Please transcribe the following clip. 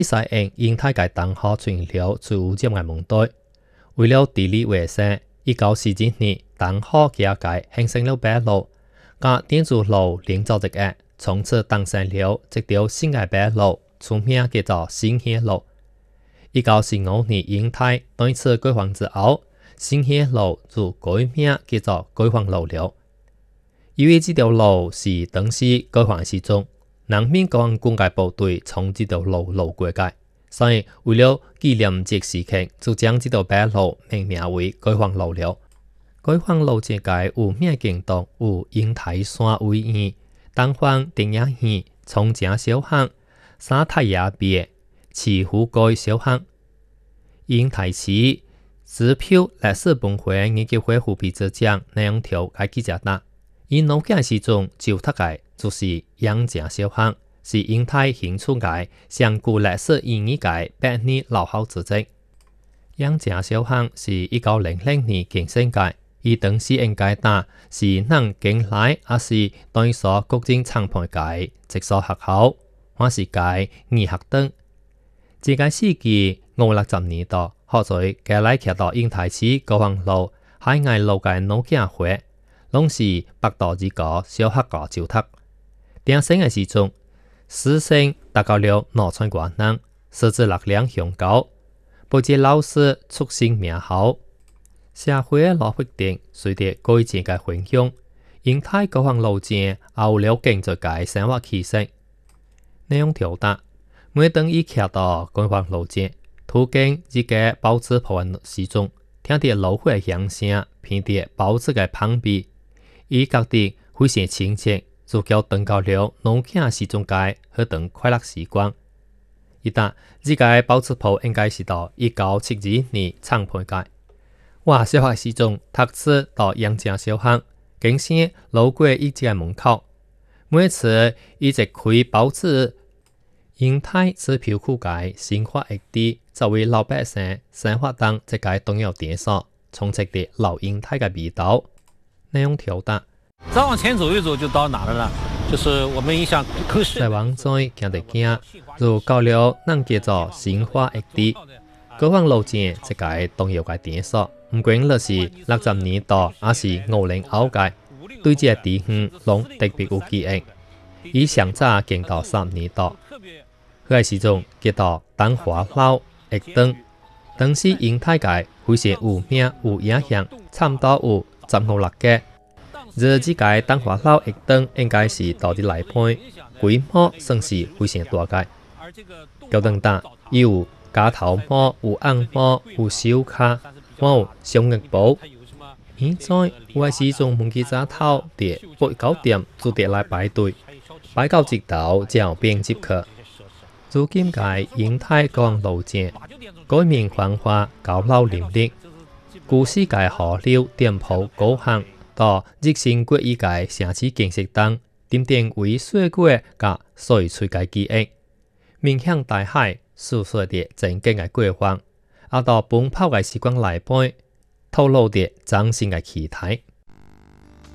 一使用英太界东河存了最污染嘅问题。为了地理卫生，1942年东河界形成了白路，甲电子路连造一个，从此诞生了一条新嘅白路，出名叫做新兴路。1945年英太对此改换之后，新兴路就改名叫做改换路了。由于这条路是当时改换时中，南面港军界部队从这条路过界，所以为了纪念这时刻，就将这条白路命名为改换路了。改换路这界有名景动有英台山威院、东方电影院、松井小巷、三太野别、慈湖街小巷。英台市支票历史本会研究会副秘书长梁条该记者答：因老家时中就读界就是杨井小巷，是英太新出界上古历史意义界100年老校之一。杨井小巷是1900年建成界。伊当时应该打是咱近来也是对所国政参判界一所学校，还是界二学等。这个世纪50-60年代，好在家来徛到英台市高雄路海外路界老囝会，拢是北大二高小学校就读。定升嘅时阵，师生达到了2000多人，师资力量雄高，不止老师出身名校。社会嘅老决定随着改建嘅分享，英太高雄路线也有了建筑界生活气息。内容条答：每当伊徛到高雄路线，途经这个包子铺嘅时阵，听到路火嘅响声，偏伫包子嘅旁边，伊觉得非常亲切，就叫登到了老囝时钟界迄段快乐时光。伊答：这个包子铺应该是到1972年创办界。我小学时中读书到杨井小巷，经常路过伊这个门口。每次伊一开包子，英太支票区界生活一滴，作为老百姓生活中一个重要点所，充斥着老英太的味道。内容条答： 再往前走一走就到哪了呢？就是我们印象可是。 再往再行着行，就到了咱叫做生活一滴。高雄路线一个重要的点所。唔管那是60年代，还是50后界，对这个地方拢特别有记忆。以上早建到30年代，迄个时阵叫做东华路一灯，当时英太界非常有名有影响，差不多有15-16家。而这个东华路一灯应该是到底来判，规模算是非常大界。高灯大有假头帽、有暗帽、有手卡。还有双眼布。现在有的时阵，门口早头伫8、9点就得来排队，排到一头才有便接客。如今界英太高雄路线改名繁华，高楼林立，旧世界河流店铺高行到日新国以界城市建设等，点点为岁月甲岁岁嘅记忆，面向大海，诉说着曾经嘅过往。到奔跑嘅时光内背，透露着崭新嘅期待。